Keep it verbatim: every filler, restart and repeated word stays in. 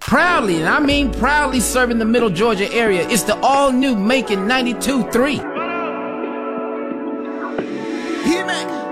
Proudly, and I mean proudly serving the Middle Georgia area, it's the all-new Macon ninety-two three. He-Man.